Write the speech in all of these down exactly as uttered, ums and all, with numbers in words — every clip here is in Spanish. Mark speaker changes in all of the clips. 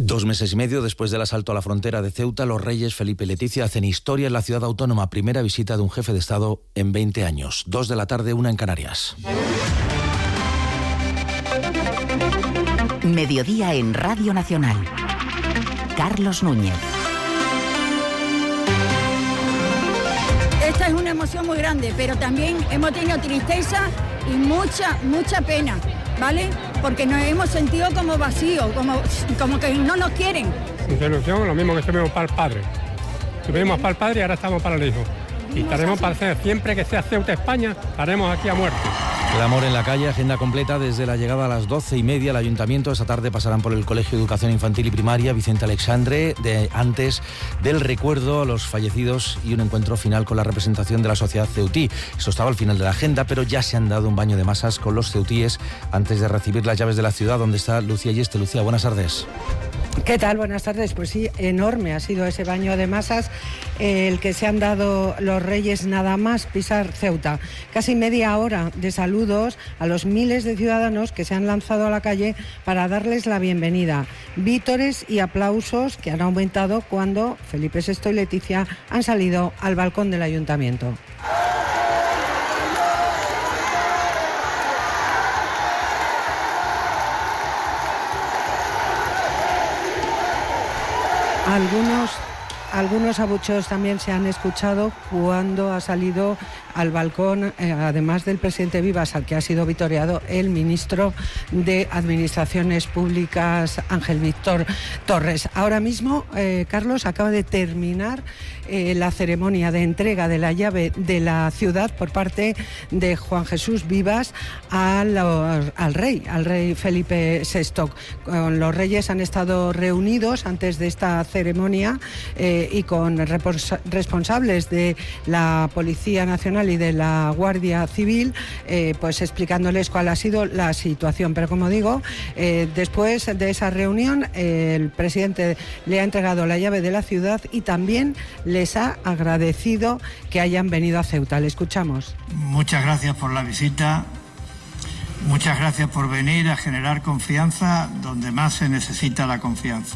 Speaker 1: Dos meses y medio después del asalto a la frontera de Ceuta, los reyes Felipe y Leticia hacen historia en la ciudad autónoma. Primera visita de un jefe de Estado en veinte años. Dos de la tarde, una en Canarias.
Speaker 2: Mediodía en Radio Nacional. Carlos Núñez.
Speaker 3: Esta es una emoción muy grande, pero también hemos tenido tristeza y mucha, mucha pena, ¿vale? Porque nos hemos sentido como vacíos, como, como que no nos quieren.
Speaker 4: Sin ilusión, lo mismo que estuvimos para el padre. Estuvimos para el padre y ahora estamos para el hijo. Y estaremos para hacer, siempre que sea Ceuta, España, estaremos aquí a muerte.
Speaker 1: Clamor en la calle, agenda completa desde la llegada a las doce y media al Ayuntamiento. Esta tarde pasarán por el Colegio de Educación Infantil y Primaria Vicente Alexandre, de, antes del recuerdo a los fallecidos y un encuentro final con la representación de la sociedad ceutí. Eso estaba al final de la agenda, pero ya se han dado un baño de masas con los ceutíes antes de recibir las llaves de la ciudad, donde está Lucía Yeste. Lucía, buenas tardes.
Speaker 5: ¿Qué tal? Buenas tardes. Pues sí, enorme ha sido ese baño de masas eh, el que se han dado los reyes nada más pisar Ceuta. Casi media hora de saludos a los miles de ciudadanos que se han lanzado a la calle para darles la bienvenida. Vítores y aplausos que han aumentado cuando Felipe sexto y Leticia han salido al balcón del Ayuntamiento. Algunos, algunos abucheos también se han escuchado cuando ha salido al balcón, eh, además del presidente Vivas, al que ha sido vitoreado el ministro de Administraciones Públicas, Ángel Víctor Torres. Ahora mismo, eh, Carlos, acaba de terminar eh, la ceremonia de entrega de la llave de la ciudad por parte de Juan Jesús Vivas al, al rey, al rey Felipe sexto. Con los reyes han estado reunidos antes de esta ceremonia eh, y con respons- responsables de la Policía Nacional y de la Guardia Civil, eh, pues explicándoles cuál ha sido la situación. Pero como digo, eh, después de esa reunión, eh, el presidente le ha entregado la llave de la ciudad y también les ha agradecido que hayan venido a Ceuta. Le escuchamos.
Speaker 6: Muchas gracias por la visita. Muchas gracias por venir a generar confianza donde más se necesita la confianza.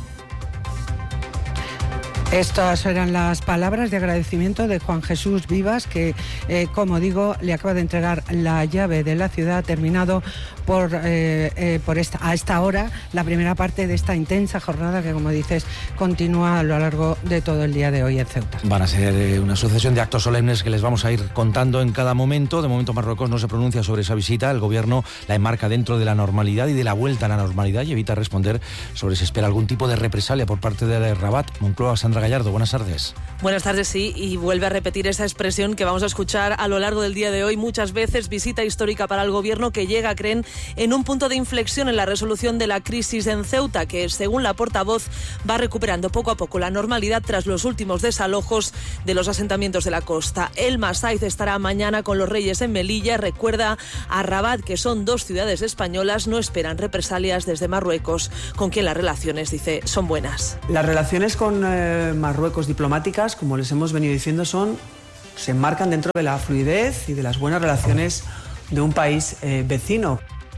Speaker 5: Estas eran las palabras de agradecimiento de Juan Jesús Vivas, que, eh, como digo, le acaba de entregar la llave de la ciudad, terminado por, eh, eh, por esta, a esta hora la primera parte de esta intensa jornada que, como dices, continúa a lo largo de todo el día de hoy en Ceuta.
Speaker 1: Van a ser eh, una sucesión de actos solemnes que les vamos a ir contando en cada momento. De momento Marruecos no se pronuncia sobre esa visita. El gobierno la enmarca dentro de la normalidad y de la vuelta a la normalidad y evita responder sobre si se espera algún tipo de represalia por parte de Rabat. Moncloa, Sandra Gallardo, buenas tardes.
Speaker 7: Buenas tardes, sí, y vuelve a repetir esa expresión que vamos a escuchar a lo largo del día de hoy muchas veces: visita histórica para el gobierno, que llega, creen, en un punto de inflexión en la resolución de la crisis en Ceuta, que según la portavoz va recuperando poco a poco la normalidad tras los últimos desalojos de los asentamientos de la costa. El Masaiz estará mañana con los reyes en Melilla. Recuerda a Rabat que son dos ciudades españolas, no esperan represalias desde Marruecos, con quien las relaciones, dice, son buenas.
Speaker 8: Las relaciones con eh, Marruecos diplomáticas, como les hemos venido diciendo, son se enmarcan dentro de la fluidez y de las buenas relaciones de un país eh, vecino.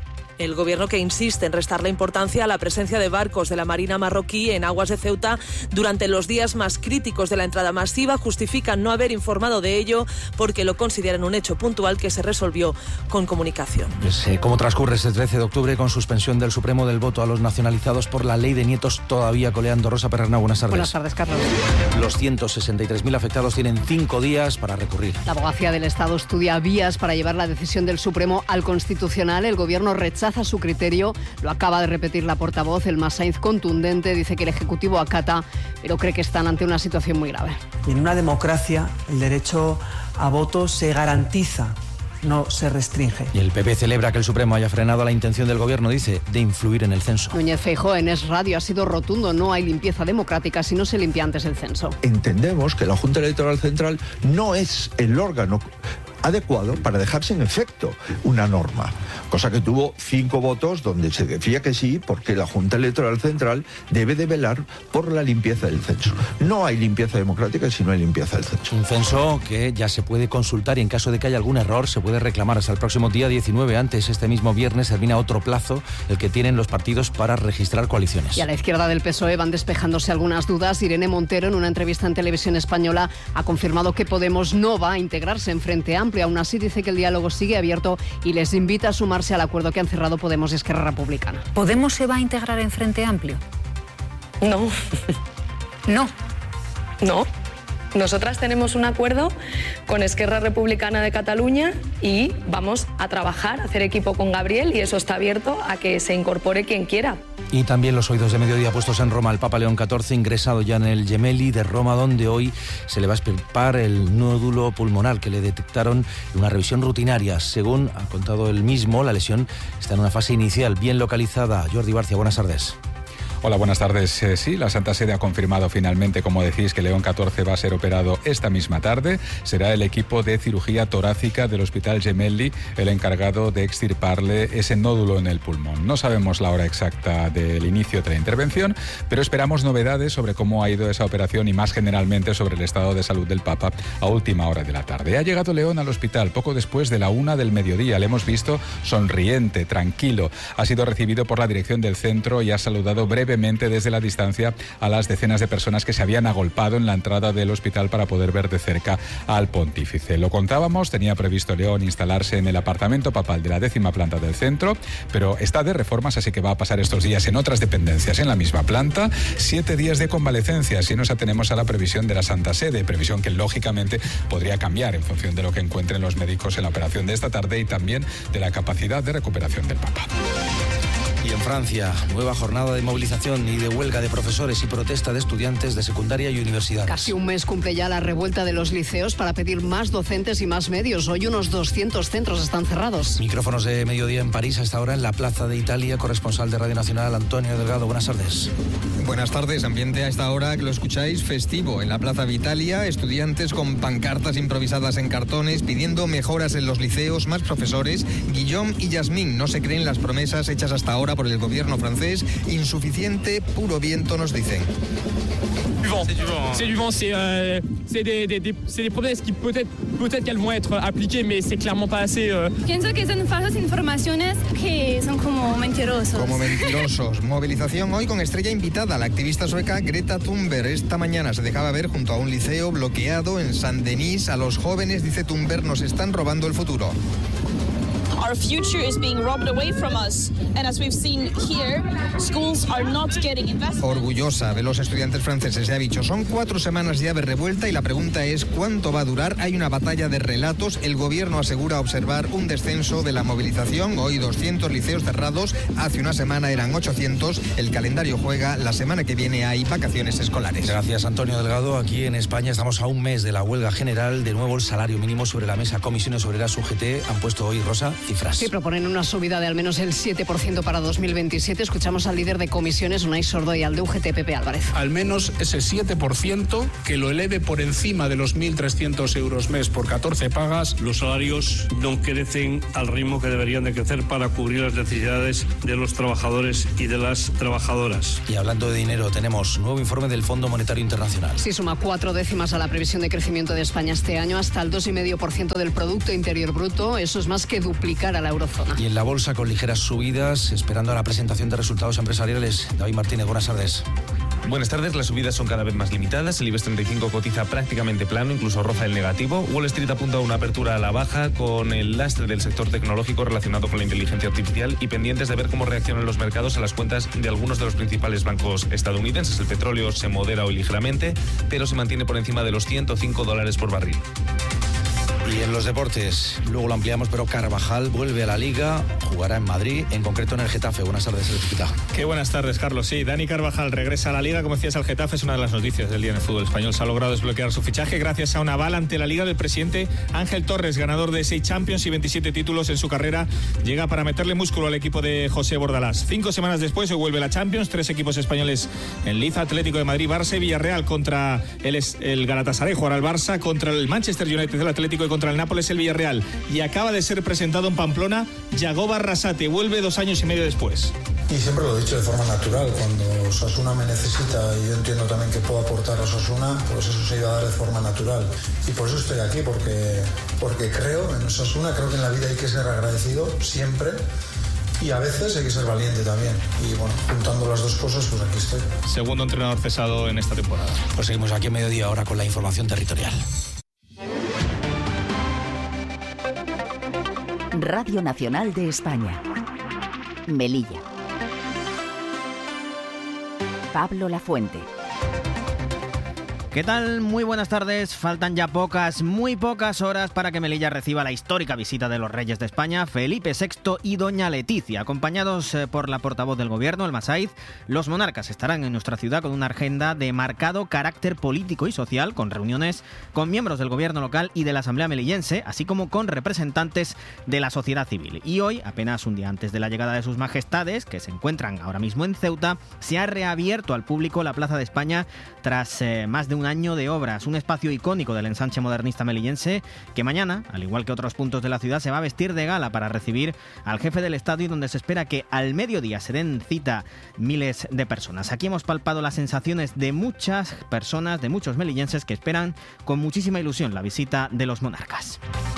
Speaker 7: El gobierno, que insiste en restar la importancia a la presencia de barcos de la Marina marroquí en aguas de Ceuta durante los días más críticos de la entrada masiva, justifican no haber informado de ello porque lo consideran un hecho puntual que se resolvió con comunicación.
Speaker 1: Pues, eh, ¿Cómo transcurre este trece de octubre con suspensión del Supremo del voto a los nacionalizados por la ley de nietos todavía coleando? Rosa Perrernau, buenas tardes.
Speaker 9: Buenas tardes, Carlos.
Speaker 1: Los ciento sesenta y tres mil afectados tienen cinco días para recurrir.
Speaker 9: La abogacía del Estado estudia vías para llevar la decisión del Supremo al Constitucional. El gobierno rechaza su criterio, lo acaba de repetir la portavoz. El Masaiz, contundente, dice que el Ejecutivo acata, pero cree que están ante una situación muy grave.
Speaker 8: Y en una democracia el derecho a voto se garantiza, no se restringe.
Speaker 1: Y el P P celebra que el Supremo haya frenado la intención del gobierno, dice, de influir en el censo.
Speaker 9: Núñez Feijóo en Es Radio ha sido rotundo: no hay limpieza democrática si no se limpia antes el censo.
Speaker 10: Entendemos que la Junta Electoral Central no es el órgano adecuado para dejar sin efecto una norma, cosa que tuvo cinco votos donde se decía que sí, porque la Junta Electoral Central debe de velar por la limpieza del censo. No hay limpieza democrática si no hay limpieza del censo.
Speaker 1: Un censo que ya se puede consultar y en caso de que haya algún error se puede reclamar hasta el próximo día diecinueve. Antes, este mismo viernes, termina otro plazo, el que tienen los partidos para registrar coaliciones.
Speaker 9: Y a la izquierda del P S O E van despejándose algunas dudas. Irene Montero, en una entrevista en Televisión Española, ha confirmado que Podemos no va a integrarse en Frente Amplio. Aún así, dice que el diálogo sigue abierto y les invita a sumarse al acuerdo que han cerrado Podemos y Esquerra Republicana.
Speaker 11: ¿Podemos se va a integrar en Frente Amplio?
Speaker 12: No.
Speaker 11: No.
Speaker 12: No. Nosotras tenemos un acuerdo con Esquerra Republicana de Cataluña y vamos a trabajar, a hacer equipo con Gabriel, y eso está abierto a que se incorpore quien quiera.
Speaker 1: Y también los oídos de mediodía puestos en Roma. El Papa León catorce ingresado ya en el Gemelli de Roma, donde hoy se le va a extirpar el nódulo pulmonar que le detectaron en una revisión rutinaria. Según ha contado él mismo, la lesión está en una fase inicial bien localizada. Jordi Barcia, buenas tardes.
Speaker 13: Hola, buenas tardes. Eh, sí, la Santa Sede ha confirmado finalmente, como decís, que León catorce va a ser operado esta misma tarde. Será el equipo de cirugía torácica del Hospital Gemelli el encargado de extirparle ese nódulo en el pulmón. No sabemos la hora exacta del inicio de la intervención, pero esperamos novedades sobre cómo ha ido esa operación y más generalmente sobre el estado de salud del Papa a última hora de la tarde. Ha llegado León al hospital poco después de la una del mediodía. Le hemos visto sonriente, tranquilo. Ha sido recibido por la dirección del centro y ha saludado brevemente desde la distancia a las decenas de personas que se habían agolpado en la entrada del hospital para poder ver de cerca al pontífice. Lo contábamos, tenía previsto León instalarse en el apartamento papal de la décima planta del centro, pero está de reformas, así que va a pasar estos días en otras dependencias en la misma planta. Siete días de convalecencia, si nos atenemos a la previsión de la Santa Sede, previsión que lógicamente podría cambiar en función de lo que encuentren los médicos en la operación de esta tarde y también de la capacidad de recuperación del Papa.
Speaker 1: Y en Francia, nueva jornada de movilización y de huelga de profesores y protesta de estudiantes de secundaria y universidades.
Speaker 9: Casi un mes cumple ya la revuelta de los liceos para pedir más docentes y más medios. Hoy unos doscientos centros están cerrados.
Speaker 1: Micrófonos de mediodía en París, hasta ahora en la Plaza de Italia. Corresponsal de Radio Nacional, Antonio Delgado. Buenas tardes.
Speaker 14: Buenas tardes. Ambiente a esta hora que lo escucháis festivo. En la Plaza de Italia, estudiantes con pancartas improvisadas en cartones pidiendo mejoras en los liceos, más profesores. Guillaume y Yasmín no se creen las promesas hechas hasta ahora por el gobierno francés. Insuficiente, puro viento, nos dicen.
Speaker 15: C'est du vent. C'est du vent, c'est euh, c'est des, des, des, c'est des promesses qui peut-être peut-être qu'elles vont être appliquées, mais c'est clairement pas assez. Euh...
Speaker 16: Pienso que son falsas informaciones que son como mentirosos.
Speaker 14: Como mentirosos. Movilización hoy con estrella invitada, la activista sueca Greta Thunberg. Esta mañana se dejaba ver junto a un liceo bloqueado en Saint-Denis. A los jóvenes, dice Thunberg, nos están robando el futuro.
Speaker 17: Our future is being robbed away from us, and as we've seen here, schools are not getting invested.
Speaker 14: Orgullosa de los estudiantes franceses, ya ha dicho, son cuatro semanas ya de revuelta y la pregunta es ¿cuánto va a durar? Hay una batalla de relatos. El gobierno asegura observar un descenso de la movilización. Hoy doscientos liceos cerrados, hace una semana eran ochocientos. El calendario juega, la semana que viene hay vacaciones escolares.
Speaker 1: Gracias, Antonio Delgado. Aquí en España estamos a un mes de la huelga general. De nuevo el salario mínimo sobre la mesa. Comisiones Obreras, U G T han puesto hoy, Rosa, cifras.
Speaker 9: Sí, proponen una subida de al menos el siete por ciento para dos mil veintisiete. Escuchamos al líder de comisiones, Unai Sordo, y al de U G T, Pepe Álvarez.
Speaker 18: Al menos ese siete por ciento que lo eleve por encima de los mil trescientos euros mes por catorce pagas.
Speaker 19: Los salarios no crecen al ritmo que deberían de crecer para cubrir las necesidades de los trabajadores y de las trabajadoras.
Speaker 1: Y hablando de dinero, tenemos nuevo informe del Fondo Monetario Internacional.
Speaker 9: Sí, suma cuatro décimas a la previsión de crecimiento de España este año, hasta el dos coma cinco por ciento del Producto Interior Bruto. Eso es más que duplicar a la eurozona.
Speaker 1: Y en la bolsa con ligeras subidas, esperando a la presentación de resultados empresariales. David Martínez, buenas tardes.
Speaker 20: Buenas tardes, las subidas son cada vez más limitadas. El IBEX treinta y cinco cotiza prácticamente plano, incluso roza el negativo. Wall Street apunta a una apertura a la baja con el lastre del sector tecnológico relacionado con la inteligencia artificial y pendientes de ver cómo reaccionan los mercados a las cuentas de algunos de los principales bancos estadounidenses. El petróleo se modera hoy ligeramente, pero se mantiene por encima de los ciento cinco dólares por barril.
Speaker 1: Y en los deportes, luego lo ampliamos, pero Carvajal vuelve a la Liga, jugará en Madrid, en concreto en el Getafe. Buenas tardes, Electricidad.
Speaker 21: Qué buenas tardes, Carlos. Sí, Dani Carvajal regresa a la Liga, como decías, al Getafe. Es una de las noticias del día en el fútbol español. Se ha logrado desbloquear su fichaje gracias a un aval ante la Liga del presidente Ángel Torres, ganador de seis Champions y veintisiete títulos en su carrera. Llega para meterle músculo al equipo de José Bordalás. Cinco semanas después se vuelve la Champions. Tres equipos españoles en liza: Atlético de Madrid, Barça y Villarreal. Contra el, el Galatasaray jugará el Barça, contra el Manchester United, el Atlético y contra contra el Nápoles el Villarreal y acaba de ser presentado en Pamplona, Yagoba Arrasate vuelve dos años y medio después.
Speaker 2: Y siempre lo he dicho de forma natural, cuando Osasuna me necesita y yo entiendo también que puedo aportar a Osasuna, pues eso se iba a dar de forma natural. Y por eso estoy aquí, porque, porque creo en Osasuna, creo que en la vida hay que ser agradecido siempre y a veces hay que ser valiente también. Y bueno, juntando las dos cosas, pues aquí estoy.
Speaker 21: Segundo entrenador cesado en esta temporada.
Speaker 1: Pues seguimos aquí a mediodía ahora con la información territorial.
Speaker 22: Radio Nacional de España. Melilla. Pablo Lafuente.
Speaker 23: ¿Qué tal? Muy buenas tardes. Faltan ya pocas, muy pocas horas para que Melilla reciba la histórica visita de los Reyes de España, Felipe sexto y doña Leticia. Acompañados por la portavoz del Gobierno, el Masaiz, los monarcas estarán en nuestra ciudad con una agenda de marcado carácter político y social, con reuniones con miembros del Gobierno local y de la Asamblea melillense, así como con representantes de la sociedad civil. Y hoy, apenas un día antes de la llegada de sus majestades, que se encuentran ahora mismo en Ceuta, se ha reabierto al público la Plaza de España tras eh, más de un año de obras, un espacio icónico del ensanche modernista melillense que mañana, al igual que otros puntos de la ciudad, se va a vestir de gala para recibir al jefe del Estado y donde se espera que al mediodía se den cita miles de personas. Aquí hemos palpado las sensaciones de muchas personas, de muchos melillenses que esperan con muchísima ilusión la visita de los monarcas.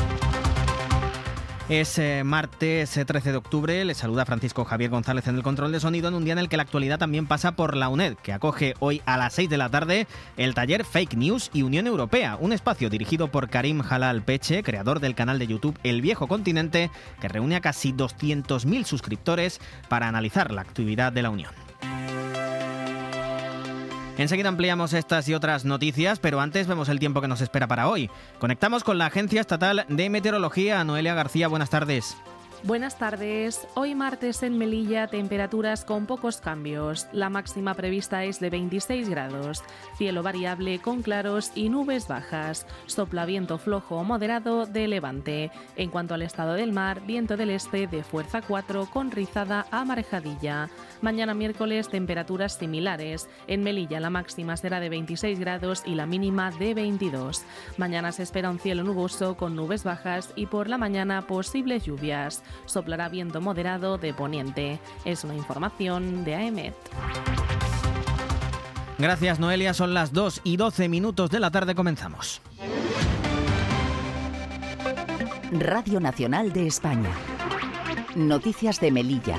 Speaker 23: Es eh, martes eh, trece de octubre, les saluda Francisco Javier González en el control de sonido en un día en el que la actualidad también pasa por la UNED, que acoge hoy a las seis de la tarde el taller Fake News y Unión Europea, un espacio dirigido por Karim Halal Peche, creador del canal de YouTube El Viejo Continente, que reúne a casi doscientos mil suscriptores para analizar la actividad de la Unión. Enseguida ampliamos estas y otras noticias, pero antes vemos el tiempo que nos espera para hoy. Conectamos con la Agencia Estatal de Meteorología. Noelia García, buenas tardes.
Speaker 24: Buenas tardes. Hoy martes en Melilla, temperaturas con pocos cambios. La máxima prevista es de veintiséis grados. Cielo variable con claros y nubes bajas. Sopla viento flojo o moderado de levante. En cuanto al estado del mar, viento del este de fuerza cuatro con rizada a marejadilla. Mañana miércoles, temperaturas similares. En Melilla la máxima será de veintiséis grados y la mínima de veintidós. Mañana se espera un cielo nuboso con nubes bajas y por la mañana posibles lluvias. Soplará viento moderado de poniente. Es una información de A E M E T.
Speaker 23: Gracias, Noelia. Son las dos y doce minutos de la tarde. Comenzamos.
Speaker 22: Radio Nacional de España. Noticias de Melilla.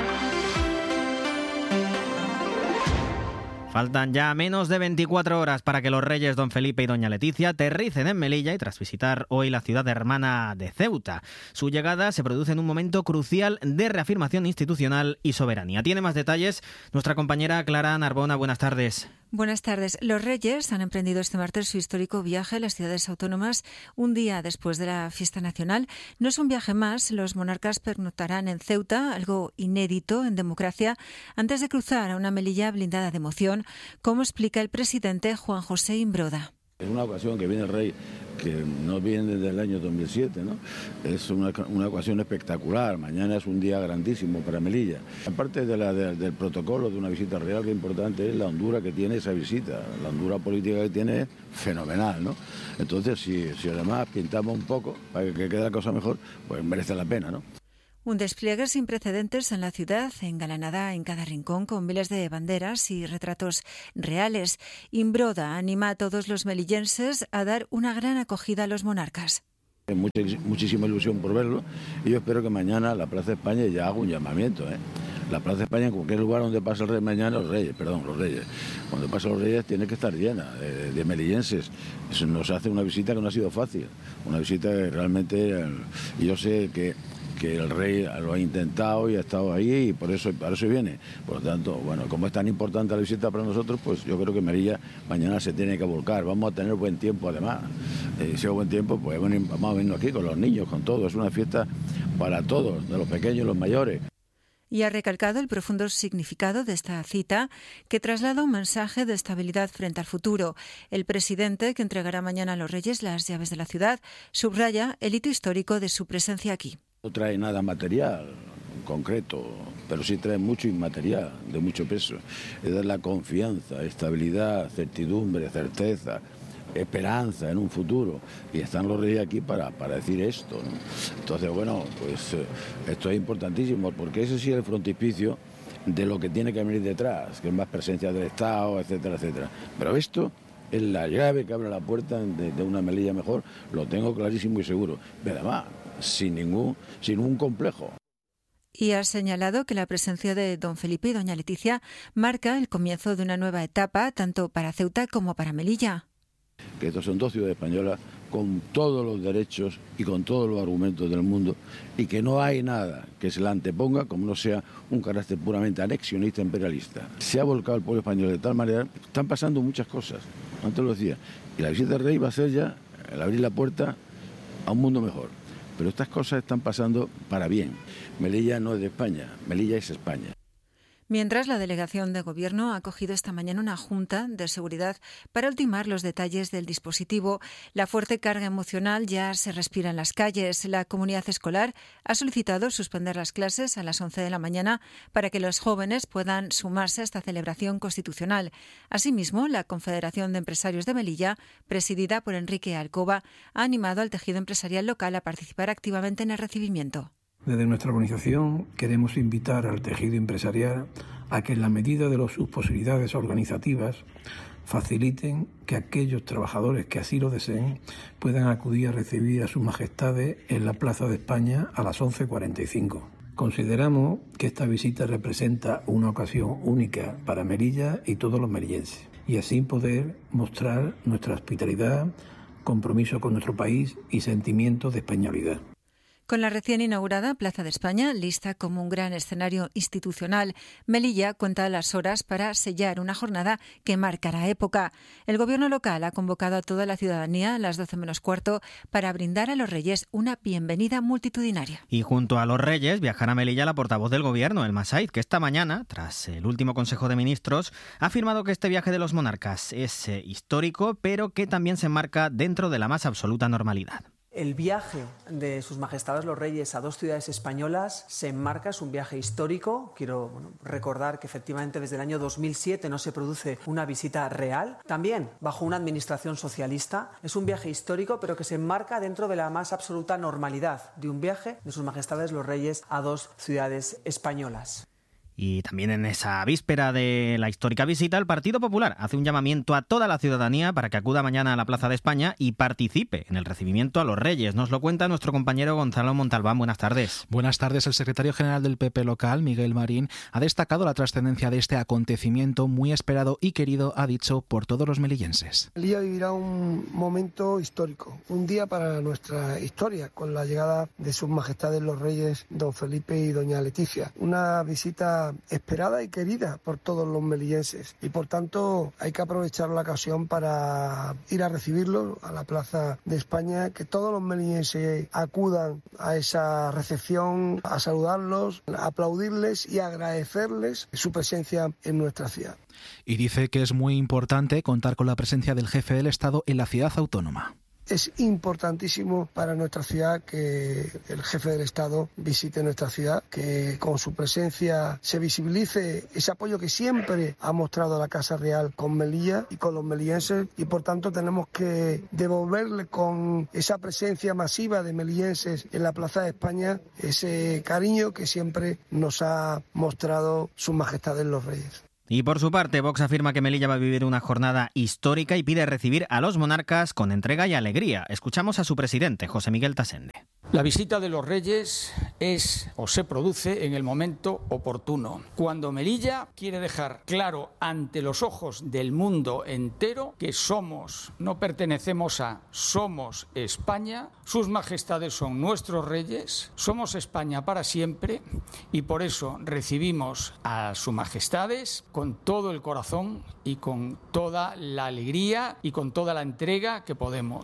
Speaker 23: Faltan ya menos de veinticuatro horas para que los reyes don Felipe y doña Leticia aterricen en Melilla y tras visitar hoy la ciudad hermana de Ceuta. Su llegada se produce en un momento crucial de reafirmación institucional y soberanía. Tiene más detalles nuestra compañera Clara Narbona. Buenas tardes.
Speaker 11: Buenas tardes. Los Reyes han emprendido este martes su histórico viaje a las ciudades autónomas un día después de la fiesta nacional. No es un viaje más, los monarcas pernoctarán en Ceuta, algo inédito en democracia, antes de cruzar a una Melilla blindada de emoción, como explica el presidente Juan José Imbroda.
Speaker 25: Es una ocasión que viene el rey, que no viene desde el año dos mil siete, ¿no? Es una, una ocasión espectacular. Mañana es un día grandísimo para Melilla. Aparte de la, de, del protocolo de una visita real, que importante es la hondura que tiene esa visita. La hondura política que tiene es fenomenal, ¿no? Entonces, si, si además pintamos un poco para que quede la cosa mejor, pues merece la pena, ¿no?
Speaker 11: Un despliegue sin precedentes en la ciudad, engalanada en cada rincón con miles de banderas y retratos reales. Imbroda anima a todos los melillenses a dar una gran acogida a los monarcas.
Speaker 25: Mucha, muchísima ilusión por verlo y yo espero que mañana la Plaza de España ya haga un llamamiento, ¿eh? La Plaza de España, en cualquier lugar donde pase el rey mañana, los reyes, perdón, los reyes, cuando pase los reyes tiene que estar llena de, de melillenses. Eso nos hace una visita que no ha sido fácil, una visita que realmente, y yo sé que que el rey lo ha intentado y ha estado ahí y por eso, por eso viene. Por lo tanto, bueno, como es tan importante la visita para nosotros, pues yo creo que Melilla mañana se tiene que volcar. Vamos a tener buen tiempo además. Eh, si hay buen tiempo, pues bueno, vamos a venir aquí con los niños, con todo. Es una fiesta para todos, de los pequeños y los mayores.
Speaker 11: Y ha recalcado el profundo significado de esta cita, que traslada un mensaje de estabilidad frente al futuro. El presidente, que entregará mañana a los reyes las llaves de la ciudad, subraya el hito histórico de su presencia aquí.
Speaker 25: No trae nada material concreto, pero sí trae mucho inmaterial, de mucho peso. Es dar la confianza, estabilidad, certidumbre, certeza. esperanza en un futuro, y están los reyes aquí para, para decir esto, ¿no? Entonces, bueno, pues eh, esto es importantísimo, porque ese sí es el frontispicio de lo que tiene que venir detrás, que es más presencia del Estado, etcétera, etcétera. Pero esto es la llave que abre la puerta de, de una Melilla mejor, lo tengo clarísimo y seguro. Y además, sin ningún, sin ningún complejo.
Speaker 11: Y ha señalado que la presencia de don Felipe y doña Leticia marca el comienzo de una nueva etapa, tanto para Ceuta como para Melilla.
Speaker 25: Que estos son dos ciudades españolas con todos los derechos y con todos los argumentos del mundo, y que no hay nada que se la anteponga como no sea un carácter puramente anexionista, imperialista. Se ha volcado el pueblo español de tal manera, están pasando muchas cosas, antes lo decía, y la visita del rey va a ser ya el abrir la puerta a un mundo mejor. Pero estas cosas están pasando para bien. Melilla no es de España, Melilla es España.
Speaker 11: Mientras, la delegación de Gobierno ha acogido esta mañana una junta de seguridad para ultimar los detalles del dispositivo. La fuerte carga emocional ya se respira en las calles. La comunidad escolar ha solicitado suspender las clases a las once de la mañana para que los jóvenes puedan sumarse a esta celebración constitucional. Asimismo, la Confederación de Empresarios de Melilla, presidida por Enrique Alcoba, ha animado al tejido empresarial local a participar activamente en el recibimiento.
Speaker 3: Desde nuestra organización queremos invitar al tejido empresarial a que en la medida de sus posibilidades organizativas faciliten que aquellos trabajadores que así lo deseen puedan acudir a recibir a sus majestades en la Plaza de España a las once cuarenta y cinco. Consideramos que esta visita representa una ocasión única para Melilla y todos los melillenses, y así poder mostrar nuestra hospitalidad, compromiso con nuestro país y sentimiento de españolidad.
Speaker 11: Con la recién inaugurada Plaza de España, lista como un gran escenario institucional, Melilla cuenta las horas para sellar una jornada que marcará época. El Gobierno local ha convocado a toda la ciudadanía a las doce menos cuarto para brindar a los Reyes una bienvenida multitudinaria.
Speaker 23: Y junto a los Reyes viajará a Melilla la portavoz del Gobierno, el Masaiz, que esta mañana, tras el último Consejo de Ministros, ha afirmado que este viaje de los monarcas es eh, histórico, pero que también se enmarca dentro de la más absoluta normalidad.
Speaker 8: El viaje de sus majestades los reyes a dos ciudades españolas se enmarca, es un viaje histórico. Quiero bueno, recordar que efectivamente desde el año dos mil siete no se produce una visita real, también bajo una administración socialista. Es un viaje histórico, pero que se enmarca dentro de la más absoluta normalidad de un viaje de sus majestades los reyes a dos ciudades españolas.
Speaker 23: Y también en esa víspera de la histórica visita, el Partido Popular hace un llamamiento a toda la ciudadanía para que acuda mañana a la Plaza de España y participe en el recibimiento a los Reyes. Nos lo cuenta nuestro compañero Gonzalo Montalbán. Buenas tardes.
Speaker 4: Buenas tardes. El secretario general del P P local, Miguel Marín, ha destacado la trascendencia de este acontecimiento muy esperado y querido, ha dicho, por todos los melillenses.
Speaker 5: Melilla vivirá un momento histórico, un día para nuestra historia, con la llegada de sus majestades los Reyes, don Felipe y doña Leticia. Una visita esperada y querida por todos los melillenses, y por tanto hay que aprovechar la ocasión para ir a recibirlos a la Plaza de España, que todos los melillenses acudan a esa recepción, a saludarlos, a aplaudirles y a agradecerles su presencia en nuestra ciudad.
Speaker 4: Y dice que es muy importante contar con la presencia del jefe del Estado en la ciudad autónoma.
Speaker 5: Es importantísimo para nuestra ciudad que el jefe del Estado visite nuestra ciudad, que con su presencia se visibilice ese apoyo que siempre ha mostrado la Casa Real con Melilla y con los melillenses, y por tanto tenemos que devolverle con esa presencia masiva de melillenses en la Plaza de España ese cariño que siempre nos ha mostrado sus majestades los Reyes.
Speaker 23: Y por su parte, Vox afirma que Melilla va a vivir una jornada histórica y pide recibir a los monarcas con entrega y alegría. Escuchamos a su presidente, José Miguel Tasende.
Speaker 6: La visita de los Reyes es o se produce en el momento oportuno, cuando Melilla quiere dejar claro ante los ojos del mundo entero que somos, no pertenecemos a, somos España, sus majestades son nuestros reyes, somos España para siempre, y por eso recibimos a sus majestades con todo el corazón y con toda la alegría y con toda la entrega que podemos.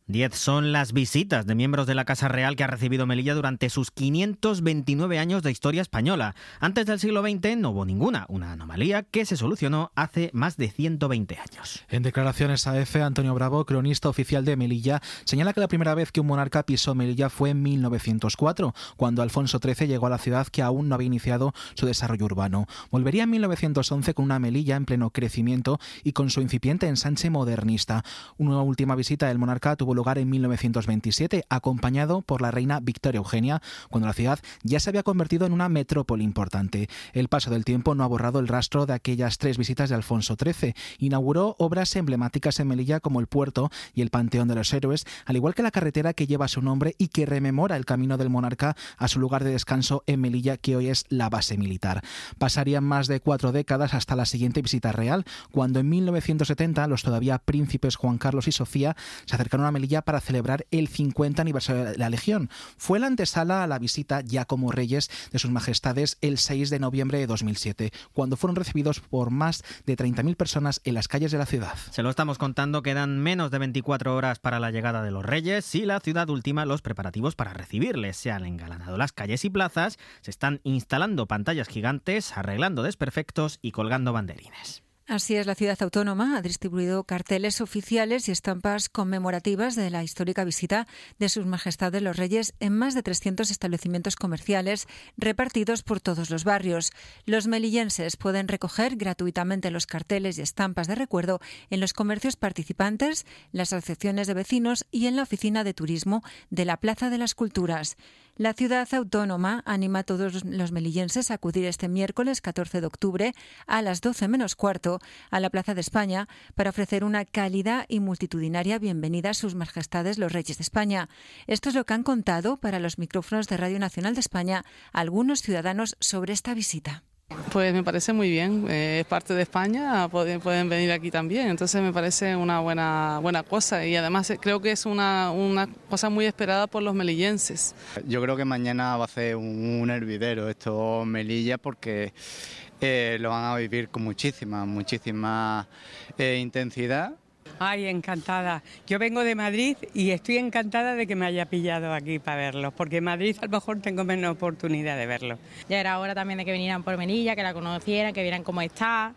Speaker 23: Diez son las visitas de miembros de la Casa Real que ha recibido Melilla durante sus quinientos veintinueve años de historia española. Antes del siglo veinte no hubo ninguna, una anomalía que se solucionó hace más de ciento veinte años.
Speaker 4: En declaraciones a EFE, Antonio Bravo, cronista oficial de Melilla, señala que la primera vez que un monarca pisó Melilla fue en mil novecientos cuatro, cuando Alfonso trece llegó a la ciudad que aún no había iniciado su desarrollo urbano. Volvería en mil novecientos once con una Melilla en pleno crecimiento y con su incipiente ensanche modernista. Una última visita del monarca tuvo lugar en mil novecientos veintisiete, acompañado por la reina Victoria Eugenia, cuando la ciudad ya se había convertido en una metrópoli importante. El paso del tiempo no ha borrado el rastro de aquellas tres visitas de Alfonso trece. Inauguró obras emblemáticas en Melilla como el puerto y el Panteón de los Héroes, al igual que la carretera que lleva su nombre y que rememora el camino del monarca a su lugar de descanso en Melilla, que hoy es la base militar. Pasarían más de cuatro décadas hasta la siguiente visita real, cuando en mil novecientos setenta los todavía príncipes Juan Carlos y Sofía se acercaron a Melilla para celebrar el cincuenta aniversario de la Legión. Fue la antesala a la visita ya como reyes de sus majestades el seis de noviembre de dos mil siete, cuando fueron recibidos por más de treinta mil personas en las calles de la ciudad.
Speaker 23: Se lo estamos contando, quedan menos de veinticuatro horas para la llegada de los reyes y la ciudad ultima los preparativos para recibirles. Se han engalanado las calles y plazas, se están instalando pantallas gigantes, arreglando desperfectos y colgando banderines.
Speaker 11: Así es, la ciudad autónoma ha distribuido carteles oficiales y estampas conmemorativas de la histórica visita de sus majestades los reyes en más de trescientos establecimientos comerciales repartidos por todos los barrios. Los melillenses pueden recoger gratuitamente los carteles y estampas de recuerdo en los comercios participantes, las asociaciones de vecinos y en la oficina de turismo de la Plaza de las Culturas. La ciudad autónoma anima a todos los melillenses a acudir este miércoles catorce de octubre a las doce menos cuarto a la Plaza de España para ofrecer una cálida y multitudinaria bienvenida a sus majestades los Reyes de España. Esto es lo que han contado para los micrófonos de Radio Nacional de España algunos ciudadanos sobre esta visita.
Speaker 7: Pues me parece muy bien, eh, es parte de España, pueden, pueden venir aquí también, entonces me parece una buena buena cosa y además creo que es una, una cosa muy esperada por los melillenses.
Speaker 10: Yo creo que mañana va a ser un, un hervidero estos Melilla porque eh, lo van a vivir con muchísima, muchísima eh, intensidad.
Speaker 12: Ay, encantada. Yo vengo de Madrid y estoy encantada de que me haya pillado aquí para verlos, porque en Madrid a lo mejor tengo menos oportunidad de verlos.
Speaker 13: Ya era hora también de que vinieran por Melilla, que la conocieran, que vieran cómo está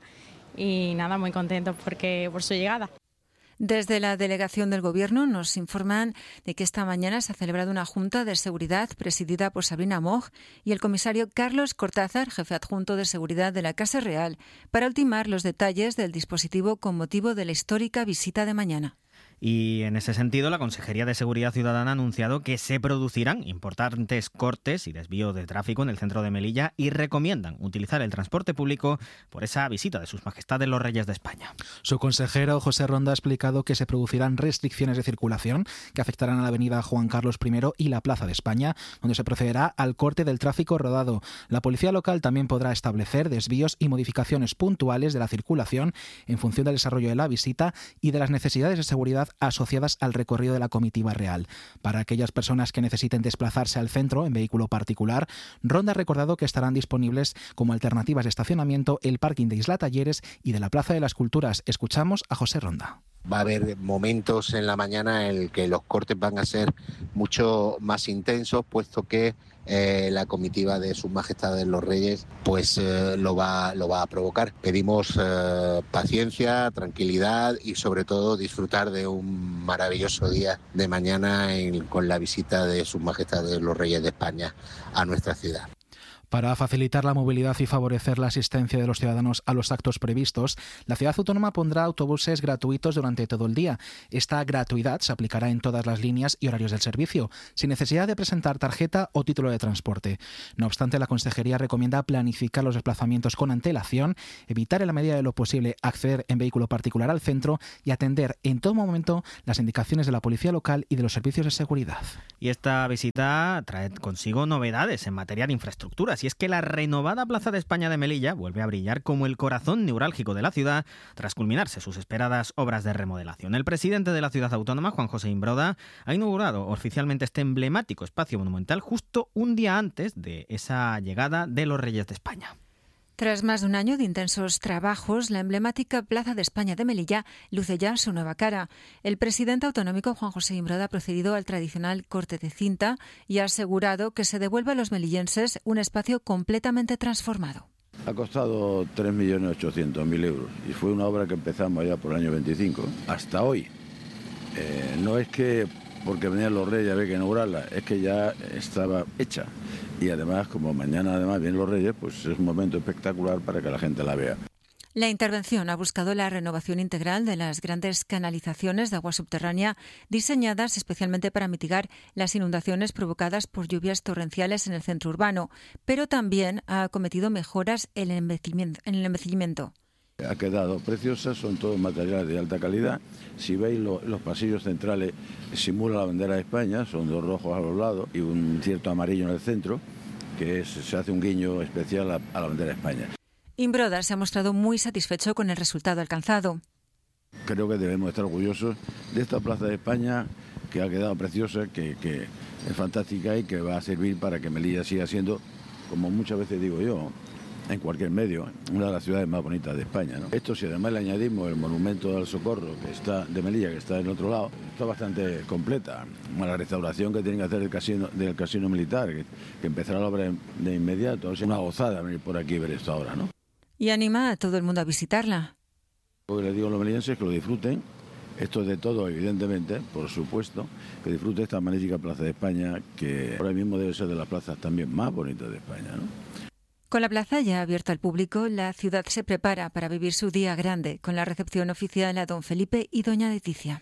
Speaker 13: y nada, muy contentos porque por su llegada.
Speaker 11: Desde la delegación del Gobierno nos informan de que esta mañana se ha celebrado una junta de seguridad presidida por Sabrina Moch y el comisario Carlos Cortázar, jefe adjunto de seguridad de la Casa Real, para ultimar los detalles del dispositivo con motivo de la histórica visita de mañana.
Speaker 23: Y en ese sentido, la Consejería de Seguridad Ciudadana ha anunciado que se producirán importantes cortes y desvíos de tráfico en el centro de Melilla y recomiendan utilizar el transporte público por esa visita de sus majestades los Reyes de España.
Speaker 4: Su consejero, José Ronda, ha explicado que se producirán restricciones de circulación que afectarán a la avenida Juan Carlos primero y la Plaza de España, donde se procederá al corte del tráfico rodado. La policía local también podrá establecer desvíos y modificaciones puntuales de la circulación en función del desarrollo de la visita y de las necesidades de seguridad asociadas al recorrido de la comitiva real. Para aquellas personas que necesiten desplazarse al centro en vehículo particular, Ronda ha recordado que estarán disponibles como alternativas de estacionamiento el parking de Isla Talleres y de la Plaza de las Culturas. Escuchamos a José Ronda.
Speaker 15: Va a haber momentos en la mañana en el que los cortes van a ser mucho más intensos, puesto que eh, la comitiva de Sus Majestades los Reyes pues eh, lo va lo va a provocar. Pedimos eh, paciencia, tranquilidad y sobre todo disfrutar de un maravilloso día de mañana en, con la visita de Sus Majestades los Reyes de España a nuestra ciudad.
Speaker 4: Para facilitar la movilidad y favorecer la asistencia de los ciudadanos a los actos previstos, la ciudad autónoma pondrá autobuses gratuitos durante todo el día. Esta gratuidad se aplicará en todas las líneas y horarios del servicio, sin necesidad de presentar tarjeta o título de transporte. No obstante, la Consejería recomienda planificar los desplazamientos con antelación, evitar en la medida de lo posible acceder en vehículo particular al centro y atender en todo momento las indicaciones de la policía local y de los servicios de seguridad.
Speaker 23: Y esta visita trae consigo novedades en materia de infraestructuras. Y es que la renovada Plaza de España de Melilla vuelve a brillar como el corazón neurálgico de la ciudad tras culminarse sus esperadas obras de remodelación. El presidente de la ciudad autónoma, Juan José Imbroda, ha inaugurado oficialmente este emblemático espacio monumental justo un día antes de esa llegada de los Reyes de España.
Speaker 11: Tras más de un año de intensos trabajos, la emblemática Plaza de España de Melilla luce ya su nueva cara. El presidente autonómico Juan José Imbroda ha procedido al tradicional corte de cinta y ha asegurado que se devuelve a los melillenses un espacio completamente transformado.
Speaker 25: Ha costado tres millones ochocientos mil euros y fue una obra que empezamos ya por el año veinticinco hasta hoy. Eh, no es que porque venían los Reyes había que inaugurarla, es que ya estaba hecha. Y además, como mañana además vienen los Reyes, pues es un momento espectacular para que la gente la vea.
Speaker 11: La intervención ha buscado la renovación integral de las grandes canalizaciones de agua subterránea diseñadas especialmente para mitigar las inundaciones provocadas por lluvias torrenciales en el centro urbano, pero también ha acometido mejoras en el embellecimiento.
Speaker 25: Ha quedado preciosa, son todos materiales de alta calidad. Si veis lo, los pasillos centrales simula la bandera de España, son dos rojos a los lados y un cierto amarillo en el centro, que es, se hace un guiño especial a, a la bandera de España.
Speaker 11: Imbroda se ha mostrado muy satisfecho con el resultado alcanzado.
Speaker 25: Creo que debemos estar orgullosos de esta Plaza de España, que ha quedado preciosa, que, que es fantástica y que va a servir para que Melilla siga siendo, como muchas veces digo yo, en cualquier medio, una de las ciudades más bonitas de España, ¿no? Esto, si además le añadimos el monumento al Socorro que está de Melilla, que está en otro lado, está bastante completa. La restauración que tienen que hacer del casino, del casino militar, que, que empezará la obra de inmediato. Es una gozada venir por aquí y ver esto ahora, ¿no?
Speaker 11: Y anima a todo el mundo a visitarla.
Speaker 25: Lo que les digo a los melillenses es que lo disfruten. Esto es de todo, evidentemente, por supuesto, que disfruten esta magnífica Plaza de España, que ahora mismo debe ser de las plazas también más bonitas de España, ¿no?
Speaker 11: Con la plaza ya abierta al público, la ciudad se prepara para vivir su día grande, con la recepción oficial a don Felipe y doña Leticia.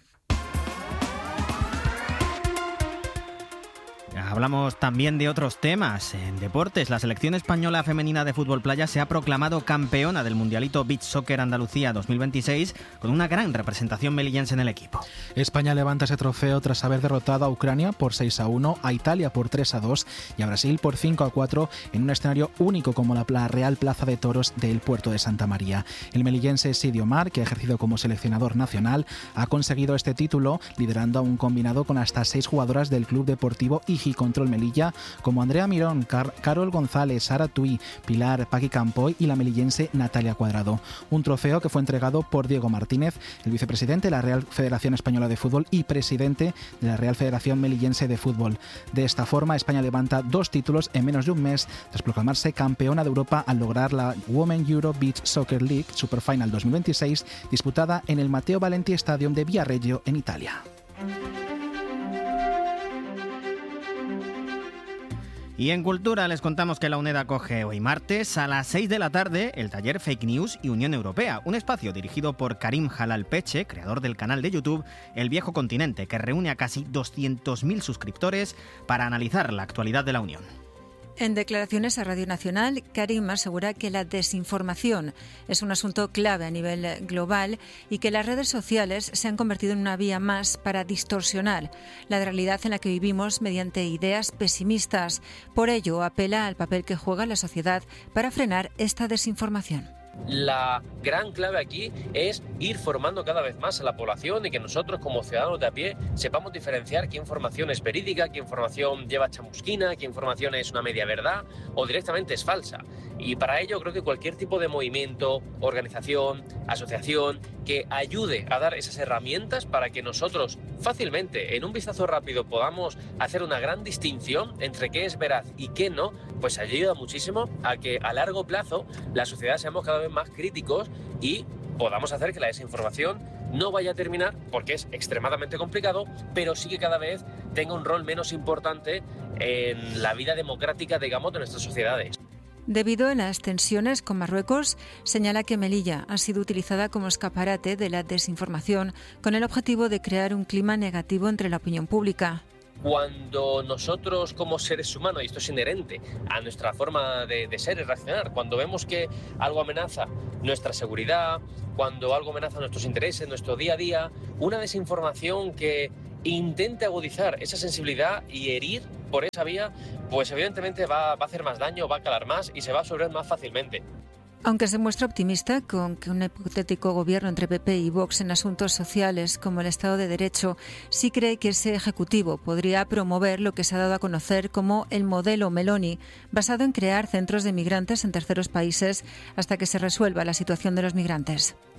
Speaker 23: Hablamos también de otros temas. En deportes, la selección española femenina de fútbol playa se ha proclamado campeona del Mundialito Beach Soccer Andalucía dos mil veintiséis con una gran representación melillense en el equipo.
Speaker 4: España levanta ese trofeo tras haber derrotado a Ucrania por seis a uno, a Italia por tres a dos y a Brasil por cinco a cuatro en un escenario único como la Real Plaza de Toros del puerto de Santa María. El melillense Sidi Omar, que ha ejercido como seleccionador nacional, ha conseguido este título liderando a un combinado con hasta seis jugadoras del Club Deportivo Iji Control Melilla, como Andrea Mirón, Car- Carol González, Sara Tui, Pilar Paqui Campoy y la melillense Natalia Cuadrado. Un trofeo que fue entregado por Diego Martínez, el vicepresidente de la Real Federación Española de Fútbol y presidente de la Real Federación Melillense de Fútbol. De esta forma, España levanta dos títulos en menos de un mes tras proclamarse campeona de Europa al lograr la Women Euro Beach Soccer League Superfinal dos mil veintiséis, disputada en el Matteo Valenti Stadium de Viareggio, en Italia.
Speaker 23: Y en Cultura les contamos que la UNED acoge hoy martes a las seis de la tarde el taller Fake News y Unión Europea, un espacio dirigido por Karim Halal Peche, creador del canal de YouTube El Viejo Continente, que reúne a casi doscientos mil suscriptores para analizar la actualidad de la Unión.
Speaker 11: En declaraciones a Radio Nacional, Karim asegura que la desinformación es un asunto clave a nivel global y que las redes sociales se han convertido en una vía más para distorsionar la realidad en la que vivimos mediante ideas pesimistas. Por ello, apela al papel que juega la sociedad para frenar esta desinformación.
Speaker 14: La gran clave aquí es ir formando cada vez más a la población y que nosotros como ciudadanos de a pie sepamos diferenciar qué información es verídica, qué información lleva chamusquina, qué información es una media verdad o directamente es falsa. Y para ello creo que cualquier tipo de movimiento, organización, asociación que ayude a dar esas herramientas para que nosotros fácilmente, en un vistazo rápido, podamos hacer una gran distinción entre qué es veraz y qué no, pues ayuda muchísimo a que a largo plazo la sociedad seamos cada vez más críticos y podamos hacer que la desinformación no vaya a terminar, porque es extremadamente complicado, pero sí que cada vez tenga un rol menos importante en la vida democrática, digamos, de nuestras sociedades.
Speaker 11: Debido a las tensiones con Marruecos, señala que Melilla ha sido utilizada como escaparate de la desinformación con el objetivo de crear un clima negativo entre la opinión pública.
Speaker 14: Cuando nosotros como seres humanos, y esto es inherente a nuestra forma de, de ser y reaccionar, cuando vemos que algo amenaza nuestra seguridad, cuando algo amenaza nuestros intereses, nuestro día a día, una desinformación que intente agudizar esa sensibilidad y herir por esa vía, pues evidentemente va, va a hacer más daño, va a calar más y se va a absorber más fácilmente.
Speaker 11: Aunque se muestra optimista con que un hipotético gobierno entre P P y Vox en asuntos sociales como el Estado de Derecho, sí cree que ese Ejecutivo podría promover lo que se ha dado a conocer como el modelo Meloni, basado en crear centros de migrantes en terceros países hasta que se resuelva la situación de los migrantes.